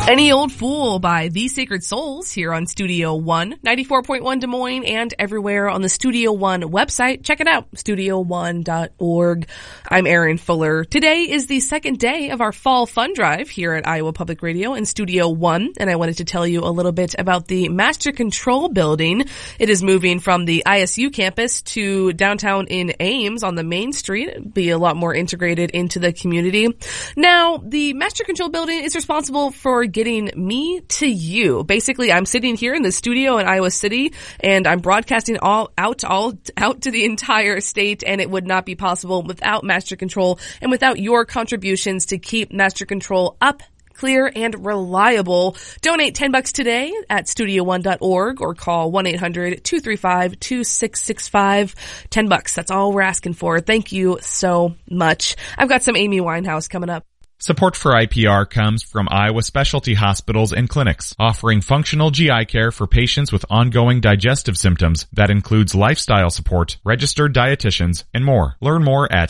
Any Old Fool by The Sacred Souls here on Studio One, 94.1 Des Moines, and everywhere on the Studio One website. Check it out, studio1.org. I'm Erin Fuller. Today is the second day of our fall fun drive here at Iowa Public Radio in Studio One, and I wanted to tell you a little bit about the Master Control Building. It is moving from the ISU campus to downtown in Ames on the main street. It'll be a lot more integrated into the community. Now, the Master Control Building is responsible for getting me to you. Basically, I'm sitting here in the studio in Iowa City, and I'm broadcasting out to the entire state, and it would not be possible without Master Control and without your contributions to keep Master Control up, clear, and reliable. Donate $10 today at studio1.org or call 1-800-235-2665. $10. That's all we're asking for. Thank you so much. I've got some Amy Winehouse coming up. Support for IPR comes from Iowa Specialty Hospitals and Clinics, offering functional GI care for patients with ongoing digestive symptoms that includes lifestyle support, registered dietitians, and more. Learn more at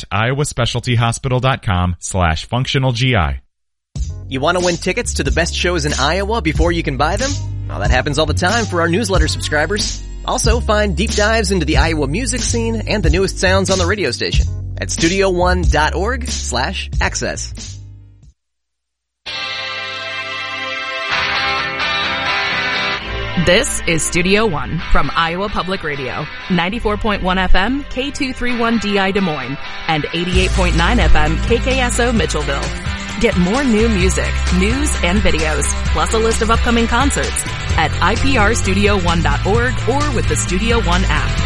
iowaspecialtyhospital.com/functionalgi. You want to win tickets to the best shows in Iowa before you can buy them? Well, that happens all the time for our newsletter subscribers. Also, find deep dives into the Iowa music scene and the newest sounds on the radio station at studio1.org/access. This is Studio One from Iowa Public Radio, 94.1 FM, K231DI Des Moines, and 88.9 FM, KKSO Mitchellville. Get more new music, news, and videos, plus a list of upcoming concerts at iprstudio1.org or with the Studio One app.